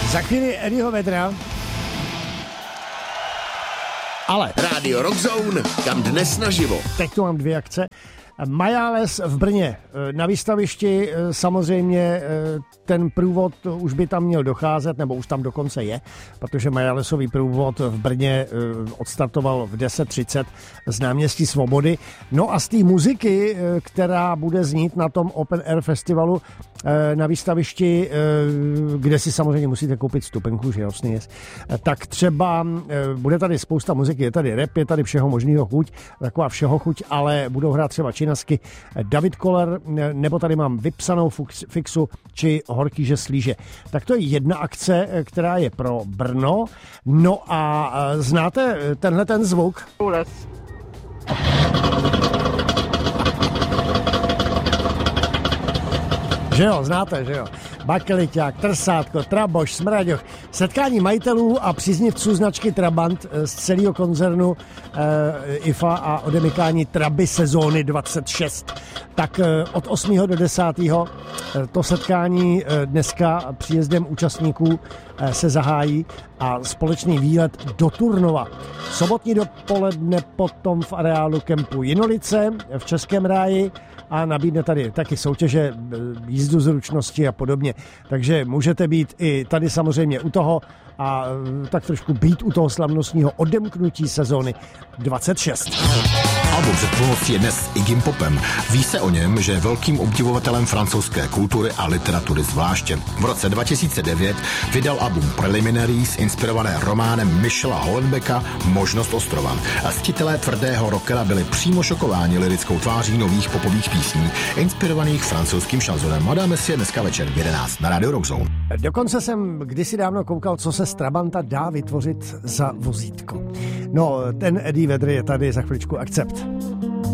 Za chvíli Eddieho Vedra. Ale Rádio Rock Zone, kam dnes naživo. teď tu mám 2 akce. Majales v Brně. Na výstavišti samozřejmě ten průvod už by tam měl docházet, nebo už tam dokonce je, protože Majalesový průvod v Brně odstartoval v 10:30 z náměstí Svobody. No a z té muziky, která bude znít na tom Open Air festivalu na výstavišti, kde si samozřejmě musíte koupit vstupenku, že jasný je, tak třeba bude tady spousta muziky, je tady rap, je tady všeho možného chuť, taková všeho chuť, ale budou hrát třeba Činasky, David Koller, nebo tady mám Vypsanou Fixu, či Horkýže Slíže. Tak to je jedna akce, která je pro Brno. No a znáte tenhle ten zvuk? Že jo, znáte, že jo. Bakeliťák, Trsátko, Traboš, Smraďoch. Setkání majitelů a příznivců značky Trabant z celého koncernu IFA a odemykání Traby sezóny 26. Tak od 8. do 10. to setkání dneska příjezdem účastníků se zahájí a společný výlet do Turnova. Sobotní dopoledne potom v areálu kempu Jinolice v Českém ráji a nabídne tady taky soutěže, jízdu zručnosti a podobně. Takže můžete být i tady samozřejmě u toho a tak trošku být u toho slavnostního odemknutí sezóny 26. Album před půlnocí je dnes Iggy Popem. Ví se o něm, že je velkým obdivovatelem francouzské kultury a literatury zvláště. V roce 2009 vydal album Preliminaries, inspirované románem Michela Houellebecqa Možnost ostrova. A ctitelé tvrdého rockera byli přímo šokováni lirickou tváří nových popových písní, inspirovaných francouzským šanzonem. Madame si je dneska večer v 11 na Radio Rock Zone. Dokonce jsem kdysi dávno koukal, co se z Trabanta dá vytvořit za vozítko. No, ten Eddie Vedr je tady za chviličku. Akcept.